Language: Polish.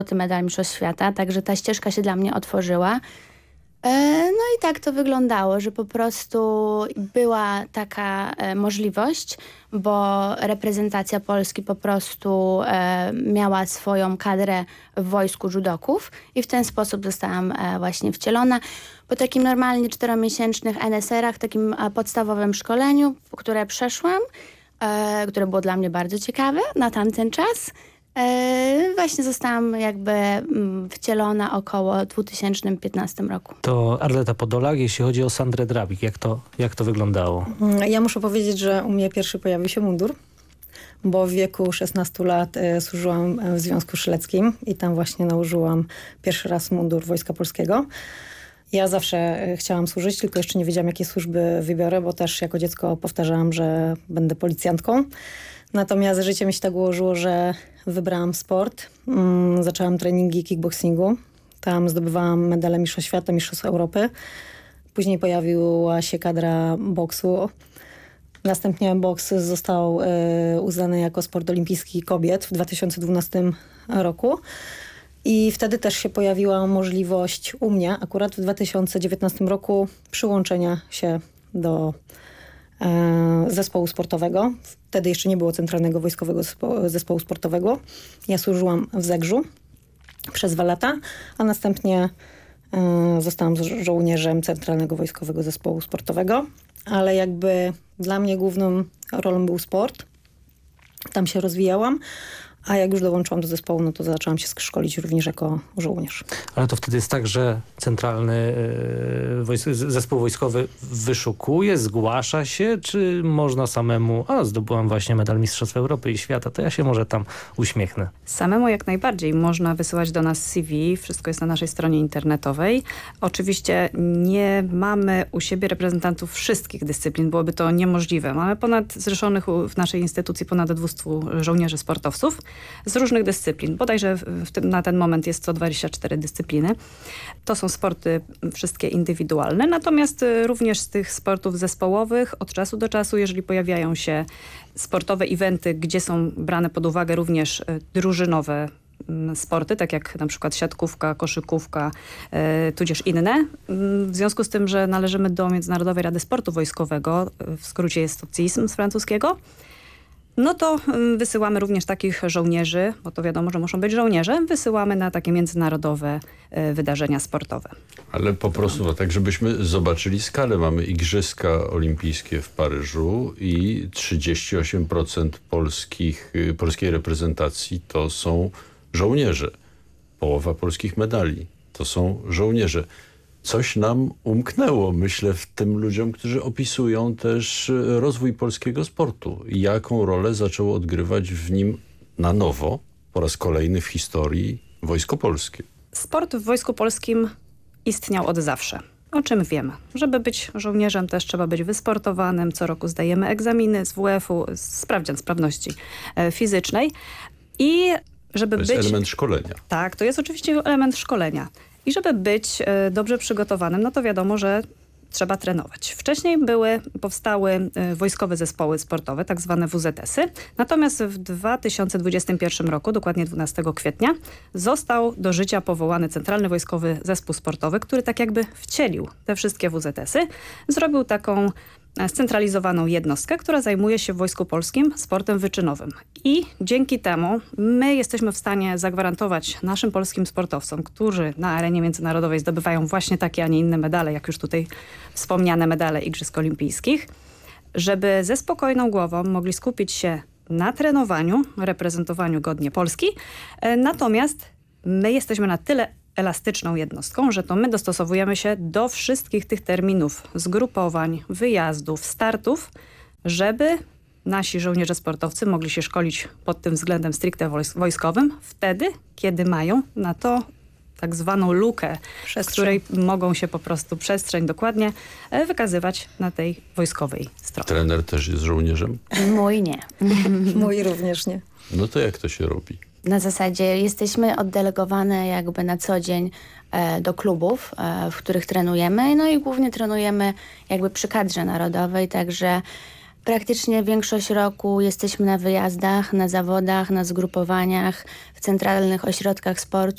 medal Mistrzostw Świata, także ta ścieżka się dla mnie otworzyła. No i tak to wyglądało, że po prostu była taka możliwość, bo reprezentacja Polski po prostu miała swoją kadrę w wojsku judoków i w ten sposób zostałam właśnie wcielona. Po takim normalnie 4-miesięcznych NSR-ach, takim podstawowym szkoleniu, które przeszłam, które było dla mnie bardzo ciekawe na tamten czas, właśnie zostałam jakby wcielona około 2015 roku. To Arleta Podolak, jeśli chodzi o Sandrę Drabik, jak to wyglądało? Ja muszę powiedzieć, że u mnie pierwszy pojawił się mundur, bo w wieku 16 lat służyłam w Związku Strzeleckim i tam właśnie nałożyłam pierwszy raz mundur Wojska Polskiego. Ja zawsze chciałam służyć, tylko jeszcze nie wiedziałam, jakie służby wybiorę, bo też jako dziecko powtarzałam, że będę policjantką. Natomiast życie mi się tak ułożyło, że wybrałam sport. Zaczęłam treningi kickboxingu. Tam zdobywałam medale Mistrzostw Świata, Mistrzostw Europy. Później pojawiła się kadra boksu. Następnie boks został uznany jako sport olimpijski kobiet w 2012 roku. I wtedy też się pojawiła możliwość u mnie, akurat w 2019 roku, przyłączenia się do zespołu sportowego. Wtedy jeszcze nie było Centralnego Wojskowego Zespołu Sportowego. Ja służyłam w Zegrzu przez 2 lata, a następnie zostałam żołnierzem Centralnego Wojskowego Zespołu Sportowego. Ale jakby dla mnie główną rolą był sport. Tam się rozwijałam. A jak już dołączyłam do zespołu, no to zaczęłam się szkolić również jako żołnierz. Ale to wtedy jest tak, że Centralny Zespół Wojskowy wyszukuje, zgłasza się, czy można samemu, zdobyłam właśnie medal Mistrzostw Europy i Świata, to ja się może tam uśmiechnę. Samemu jak najbardziej. Można wysyłać do nas CV, wszystko jest na naszej stronie internetowej. Oczywiście nie mamy u siebie reprezentantów wszystkich dyscyplin, byłoby to niemożliwe. Mamy zrzeszonych w naszej instytucji ponad 200 żołnierzy sportowców z różnych dyscyplin. Bodajże na ten moment jest 124 dyscypliny. To są sporty wszystkie indywidualne, natomiast również z tych sportów zespołowych od czasu do czasu, jeżeli pojawiają się sportowe eventy, gdzie są brane pod uwagę również drużynowe sporty, tak jak na przykład siatkówka, koszykówka, tudzież inne. W związku z tym, że należymy do Międzynarodowej Rady Sportu Wojskowego, w skrócie jest to CISM z francuskiego, no to wysyłamy również takich żołnierzy, bo to wiadomo, że muszą być żołnierze, wysyłamy na takie międzynarodowe wydarzenia sportowe. Ale po prostu tak, żebyśmy zobaczyli skalę. Mamy Igrzyska Olimpijskie w Paryżu i 38% polskiej reprezentacji to są żołnierze. Połowa polskich medali to są żołnierze. Coś nam umknęło, myślę, w tym ludziom, którzy opisują też rozwój polskiego sportu. Jaką rolę zaczęło odgrywać w nim na nowo, po raz kolejny w historii, Wojsko Polskie? Sport w Wojsku Polskim istniał od zawsze. O czym wiemy? Żeby być żołnierzem też trzeba być wysportowanym. Co roku zdajemy egzaminy z WF-u, sprawdzian sprawności fizycznej. I żeby to jest element szkolenia. Tak, to jest oczywiście element szkolenia. I żeby być dobrze przygotowanym, no to wiadomo, że trzeba trenować. Wcześniej powstały wojskowe zespoły sportowe, tak zwane WZS-y. Natomiast w 2021 roku, dokładnie 12 kwietnia, został do życia powołany Centralny Wojskowy Zespół Sportowy, który tak jakby wcielił te wszystkie WZS-y. Zrobił taką scentralizowaną jednostkę, która zajmuje się w Wojsku Polskim sportem wyczynowym. I dzięki temu my jesteśmy w stanie zagwarantować naszym polskim sportowcom, którzy na arenie międzynarodowej zdobywają właśnie takie, a nie inne medale, jak już tutaj wspomniane medale Igrzysk Olimpijskich, żeby ze spokojną głową mogli skupić się na trenowaniu, reprezentowaniu godnie Polski. Natomiast my jesteśmy na tyle elastyczną jednostką, że to my dostosowujemy się do wszystkich tych terminów zgrupowań, wyjazdów, startów, żeby nasi żołnierze sportowcy mogli się szkolić pod tym względem stricte wojskowym wtedy, kiedy mają na to tak zwaną lukę, z której mogą się po prostu przestrzeń dokładnie wykazywać na tej wojskowej stronie. Trener też jest żołnierzem? Mój nie. Mój również nie. No to jak to się robi? Na zasadzie jesteśmy oddelegowane jakby na co dzień do klubów, w których trenujemy. No i głównie trenujemy jakby przy kadrze narodowej, także praktycznie większość roku jesteśmy na wyjazdach, na zawodach, na zgrupowaniach, w centralnych ośrodkach sportu.